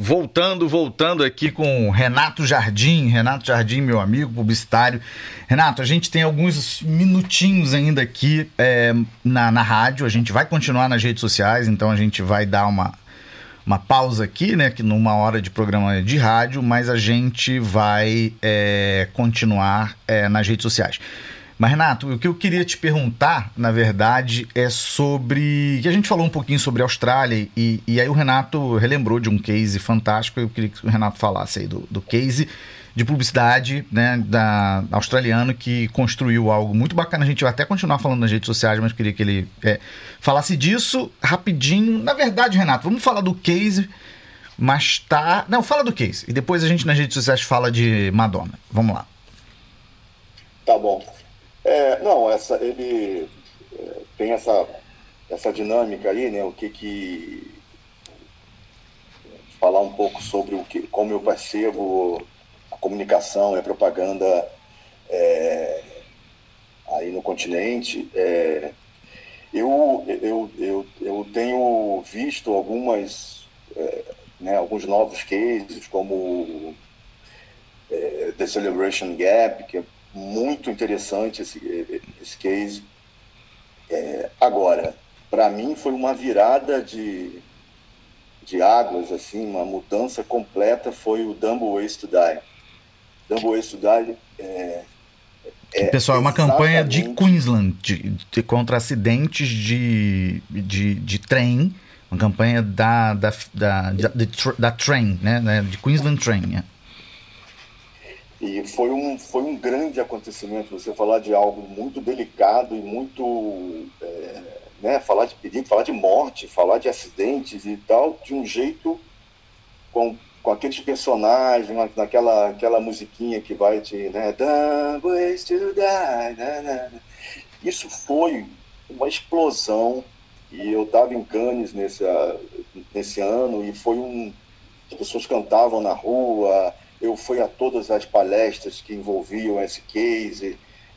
Voltando aqui com Renato Jardim, meu amigo publicitário. Renato, a gente tem alguns minutinhos ainda aqui na rádio, a gente vai continuar nas redes sociais, então a gente vai dar uma pausa aqui, né, que numa hora de programa de rádio, mas a gente vai continuar nas redes sociais. Mas, Renato, o que eu queria te perguntar, na verdade, é sobre... que a gente falou um pouquinho sobre a Austrália e aí o Renato relembrou de um case fantástico. Eu queria que o Renato falasse aí do case de publicidade, né, australiano, que construiu algo muito bacana. A gente vai até continuar falando nas redes sociais, mas queria que ele falasse disso rapidinho. Na verdade, Renato, vamos falar do case, mas tá... Não, fala do case. E depois a gente nas redes sociais fala de Madonna. Vamos lá. Tá bom. Ele tem essa dinâmica aí, né? Falar um pouco sobre como eu percebo a comunicação e a propaganda aí no continente. Eu tenho visto alguns novos cases, como The Celebration Gap, que é muito interessante esse case. Agora, para mim foi uma virada de águas, assim, uma mudança completa, foi o Dumb Ways to Die. Dumb Ways to Die pessoal, é uma campanha de Queensland contra acidentes de trem, uma campanha da Train, né, de Queensland Train, né? E foi um grande acontecimento, você falar de algo muito delicado e muito, falar de perigo, falar de morte, falar de acidentes e tal, de um jeito com aqueles personagens, naquela musiquinha que vai de, né, Dumb Ways to Die, né. Isso foi uma explosão, e eu estava em Cannes nesse ano, e as pessoas cantavam na rua. Eu fui a todas as palestras que envolviam esse case.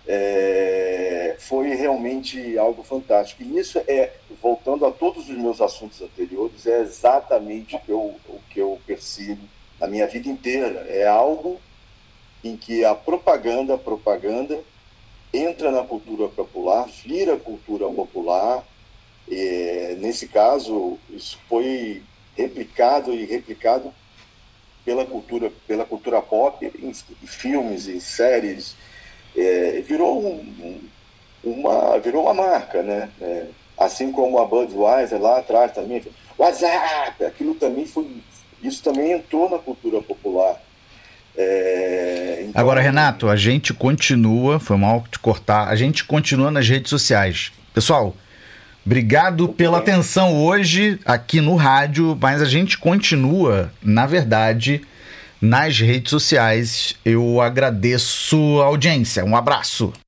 Foi realmente algo fantástico. E isso voltando a todos os meus assuntos anteriores, é exatamente o que eu percebo na minha vida inteira. É algo em que a propaganda entra na cultura popular, vira cultura popular. Nesse caso, isso foi replicado pela cultura pop, em filmes e séries. Virou uma marca, né? Assim como a Budweiser lá atrás também, WhatsApp, isso também entrou na cultura popular. Então... Agora, Renato, a gente continua, foi mal te cortar, a gente continua nas redes sociais. Pessoal, obrigado pela atenção hoje aqui no rádio, mas a gente continua, na verdade, nas redes sociais. Eu agradeço a audiência. Um abraço.